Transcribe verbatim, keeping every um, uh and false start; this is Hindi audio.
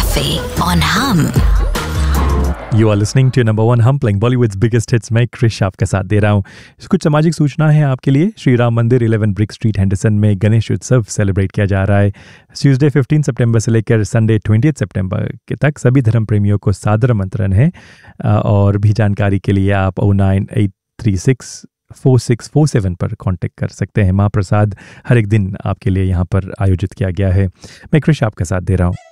Cafe on Hum. You are listening to number one Hum playing Bollywood's biggest hits. मैं क्रिश आपके साथ दे रहा हूँ. कुछ सामाजिक सूचना है आपके लिए. श्री राम मंदिर इलेवन ब्रिक स्ट्रीट हेंडरसन में गणेश उत्सव सेलिब्रेट किया जा रहा है. ट्यूसडे फिफ्टीन सितंबर से लेकर संडे ट्वेंटिएथ सितंबर के तक सभी धर्म प्रेमियों को सादर आमंत्रण है. और भी जानकारी के लिए आप ओ nine eight three six four six four seven पर कांटेक्ट कर सकते हैं. महाप्रसाद हर एक दिन आपके लिए यहाँ पर आयोजित किया गया है. मैं क्रिश आपके साथ दे रहा हूँ.